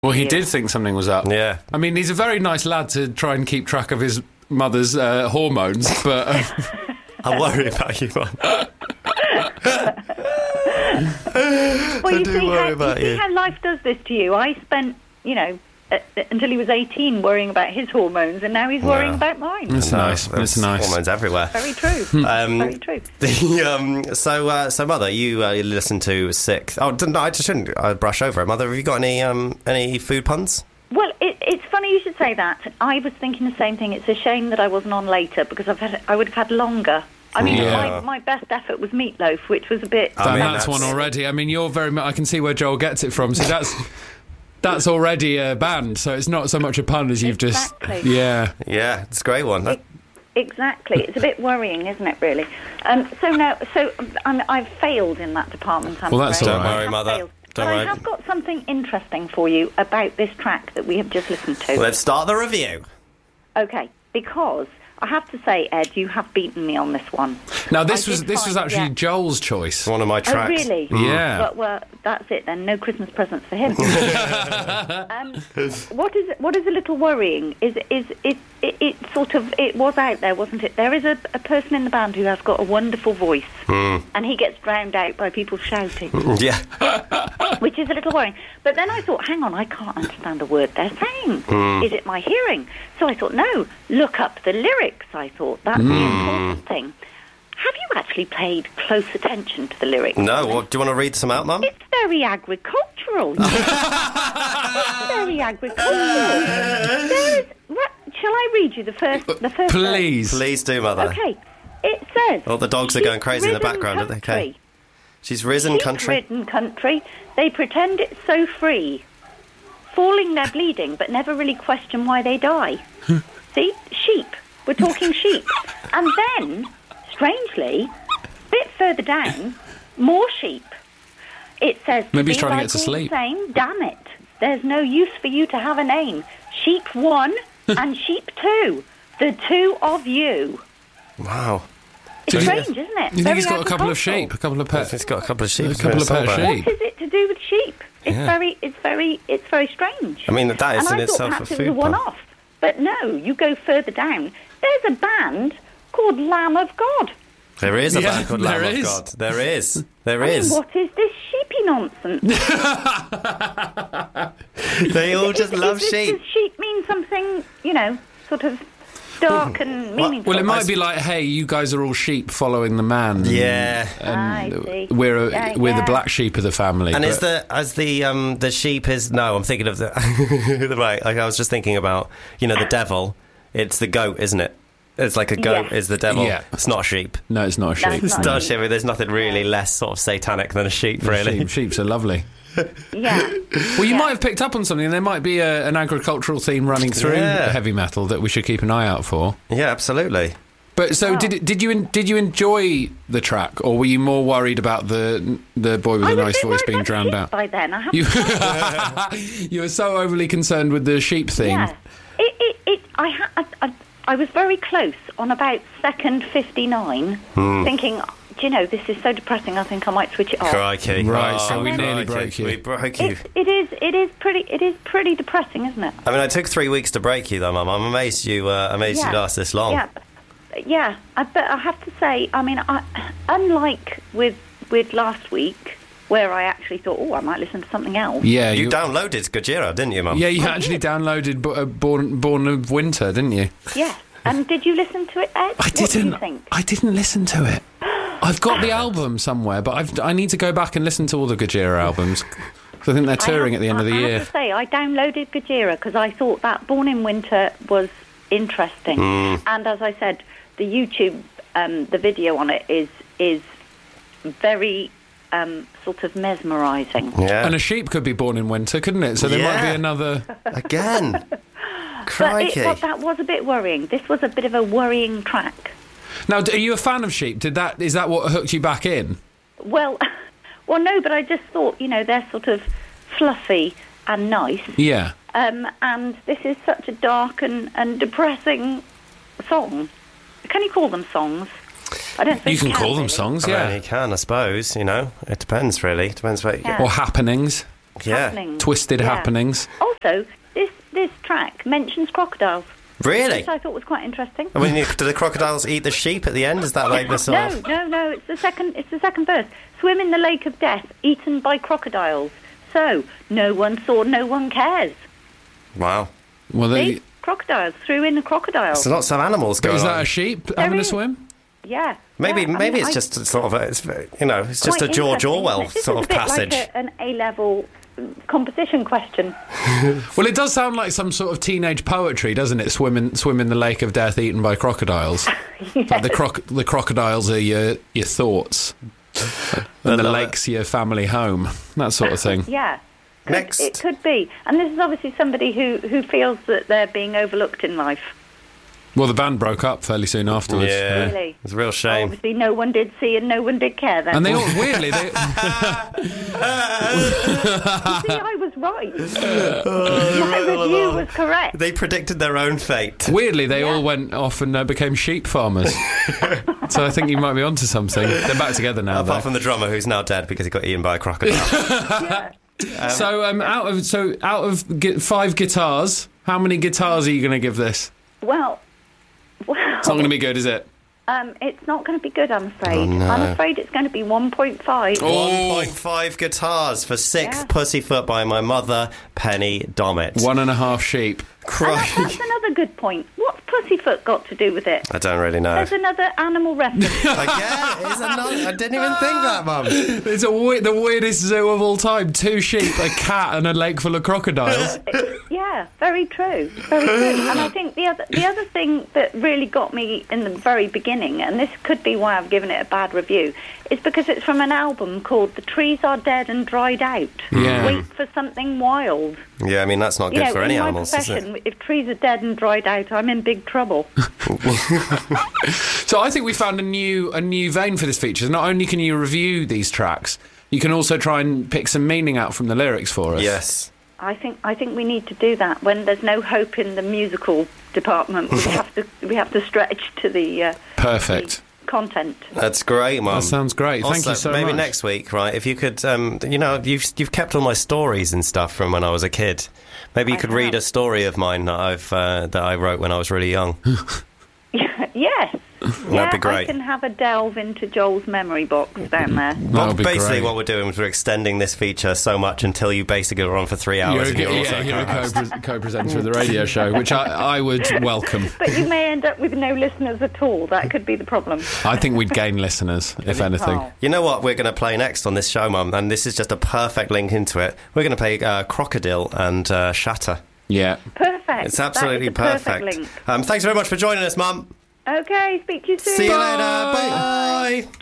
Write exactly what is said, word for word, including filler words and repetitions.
Well, he Yeah. did think something was up. Yeah. I mean, he's a very nice lad to try and keep track of his mother's uh, hormones, but... Uh, I worry about you, Mum. Well, you do see, worry how, about you see you. how life does this to you. I spent, you know, uh, until he was eighteen worrying about his hormones, and now he's worrying Yeah. about mine. it's No, nice. there's It's nice. Hormones everywhere. Very true. Um, Very true. The, um, so, uh, so, Mother, you uh, you listen to Sixth. Oh, no, I just shouldn't uh, brush over it. Mother, have you got any um, any food puns? Well, it, it's funny you should say that. I was thinking the same thing. It's a shame that I wasn't on later because I've had, I would have had longer. I mean, Yeah. my, my best effort was Meatloaf, which was a bit... I Done mean, that's, that's- one already. I mean, you're very much... I can see where Joel gets it from. So that's that's already a band. So it's not so much a pun as you've Exactly. just... Yeah. Yeah, it's a great one. That, Exactly. It's a bit worrying, isn't it, really? Um, so now, so um, I've failed in that department, I'm Well, that's afraid. all right. Don't worry, I have Mother. failed. Don't but worry. I have got something interesting for you about this track that we have just listened to. Let's start the review. Okay, because I have to say, Ed, you have beaten me on this one. Now, this I was did this was find- actually yeah. Joel's choice. One of my Oh, tracks. really? Yeah. Well, well, that's it then. No Christmas presents for him. um, what is what is a little worrying is is it, it it sort of it was out there, wasn't it? There is a, a person in the band who has got a wonderful voice, and he gets drowned out by people shouting, Yeah. which is a little worrying. But then I thought, hang on, I can't understand a word they're saying. Is it my hearing? So I thought, no, look up the lyrics. I thought that's the important thing. Have you actually paid close attention to the lyrics? No, what, do you want to read some out, Mum? It's very agricultural. It's very agricultural. There is, what, shall I read you the first? The first Please. Please do, Mother. verse? Okay. It says. Oh, the dogs are "Sheep going crazy in the ridden background, aren't they? Okay. country. She's risen country. Sheep-ridden country. They pretend it's so free. Falling, they're bleeding, but never really question why they die. See? Sheep. We're talking sheep. And then, strangely, a bit further down, more sheep. It says, Maybe he's "Be trying to like get to all sleep." the same, damn it. There's no use for you to have a name. Sheep one and sheep two. The two of you." Wow. It's Do you- strange, isn't it? You think Very he's got a couple of agricultural. sheep, a couple of pets? It's got a couple of sheep. A couple of pet Somewhere. sheep. What is it to do with sheep? It's Yeah. very, it's very, it's very strange. I mean, that is and in I thought itself a perhaps it food was a pun. one-off, but no. You go further down. There's a band called Lamb of God. There is a Yeah, band called there Lamb of is. God. There is. There I mean, is. what is this sheepy nonsense? They all just Is- love is this- sheep. Does sheep mean something, you know, sort of dark and meaningful? Well, it might I- be like, hey, you guys are all sheep following the man. Yeah. I see. We're a, Yeah, we're the yeah. black sheep of the family. And but- is the as the um the sheep is no, I'm thinking of the right. Like I was just thinking about you know the devil. It's the goat, isn't it? It's like a goat Yes. is the devil. Yeah. It's not a sheep. No, it's not a No, sheep. it's It's not. not a sheep. There's nothing really less sort of satanic than a sheep, really. Sheep, sheeps are lovely. Yeah. Well, you Yeah. might have picked up on something. There might be a, an agricultural theme running through Yeah. heavy metal that we should keep an eye out for. Yeah, absolutely. But so, Wow. did it- did you en- did you enjoy the track, or were you more worried about the the boy with I the was nice a bit voice worried being about drowned sheep out? by then. I have You to say. you were so overly concerned with the sheep theme. Yeah. It, it, it, I, ha- I, I, I was very close on about second fifty-nine, Hmm. thinking, do you know, this is so depressing, I think I might switch it off. Crikey. Right, so we nearly crikey. broke you. We broke you. It's, it is, it is pretty, it is pretty depressing, isn't it? I mean, it took three weeks to break you, though, Mum. I'm amazed you uh, amazed you last this long. Yeah, yeah. I, but I have to say, I mean, I, unlike with with last week, where I actually thought, oh, I might listen to something else. Yeah, You you, downloaded Gojira, didn't you, Mum? yeah, you I actually did. downloaded Bo- uh, Born Born of Winter, didn't you? Yeah. And did you listen to it, Ed? I What do you didn't. think? I didn't listen to it. I've got the album somewhere, but I've, I need to go back and listen to all the Gojira albums. 'Cause I think they're I touring have- at the end of the I, I year. have to say, I downloaded Gojira because I thought that Born in Winter was interesting. Hmm. And as I said, the YouTube, um, the video on it is is very um, sort of mesmerising. Yeah. And a sheep could be born in winter, couldn't it? So there might Yeah. be another. Again. But Crikey. it, but that was a bit worrying. This was a bit of a worrying track. Now, d- are you a fan of sheep? Did that is that what hooked you back in? Well, well, no, but I just thought, you know, they're sort of fluffy and nice. Yeah. Um, and this is such a dark and, and depressing song. Can you call them songs? I don't think You can call them really. songs, I mean, yeah. you can, I suppose. You know, it depends, really. Depends what. Yeah. Or happenings, Yeah. Happenings. twisted Yeah. happenings. Also, also, this this track mentions crocodiles, Really? which I thought was quite interesting. I mean, do the crocodiles eat the sheep at the end? Is that like the sort No, of... no, no. It's the second. It's the second verse. Swim in the lake of death, eaten by crocodiles. So no one saw, no one cares. Wow. Well, they, See? Crocodiles threw in a crocodile. There's lots of animals going is on. that a sheep having a is. swim? Yeah. Maybe, yeah, I maybe mean, it's I- just sort of a, it's, you know, it's just a quite George interesting, Orwell isn't it? This sort is of a bit passage. Like a, an A-level composition question. Well, it does sound like some sort of teenage poetry, doesn't it? Swim in, swim in the lake of death, eaten by crocodiles. Like the croc, the crocodiles are your your thoughts, and the love lake's your family home. That sort of thing. Yeah. Could, Next. It could be. And this is obviously somebody who, who feels that they're being overlooked in life. Well, the band broke up fairly soon afterwards. Yeah. Really? It's a real shame. Obviously, no one did see and no one did care then. And they all weirdly they You see, I was right. My review was correct. They predicted their own fate. weirdly they Yeah. all went off and uh, became sheep farmers. So I think you might be onto something. They're back together now. Apart though. from the drummer, who's now dead because he got eaten by a crocodile. Yeah. So um, out of so out of gu- five guitars, how many guitars are you going to give this? Well, well, It's not going to be good, is it? um, it's not going to be good, I'm afraid. Oh, no. I'm afraid it's going to be one point five. Oh. one point five guitars for Six Yeah. Pussyfoot by my mother, Penny Dommett. One and a half sheep. And that, that's another good point. What's Pussyfoot got to do with it? I don't really know. There's another animal reference. Again, it's another, I didn't even think that, Mum. It's a we- the weirdest zoo of all time. Two sheep, a cat, and a lake full of crocodiles. Yeah, very true, very true. And I think the other the other thing that really got me in the very beginning, and this could be why I've given it a bad review, is because it's from an album called "The Trees Are Dead and Dried Out." Yeah. Wait for something wild. Yeah, I mean, that's not You good know, for in any my animals, is profession, it? if trees are dead and dried out, I'm in big trouble. So I think we found a new a new vein for this feature. Not only can you review these tracks, you can also try and pick some meaning out from the lyrics for us. Yes. I think I think we need to do that when there's no hope in the musical department. We have to we have to stretch to the uh, Perfect. the content. That's great, Mum. That sounds great. Thank Also, you so maybe much. next week, right? If you could, um, you know, you've you've kept all my stories and stuff from when I was a kid. Maybe you I could have. read a story of mine that I've uh, that I wrote when I was really young. Yes. Yeah, be great. I can have a delve into Joel's memory box down there. That'll be basically, great. what we're doing is we're extending this feature so much until you basically are on for three hours. You're, a, and you're yeah, also you're a co-host. co- co-presenter of the radio show, which I, I would welcome. But you may end up with no listeners at all. That could be the problem. I think we'd gain listeners, if anything. Oh. You know what we're going to play next on this show, Mum? And this is just a perfect link into it. We're going to play uh, Crocodile and uh, Shatter. Yeah. Perfect. It's absolutely that is a perfect. perfect. link. Um, thanks very much for joining us, Mum. Okay, speak to you soon. See you later. Bye.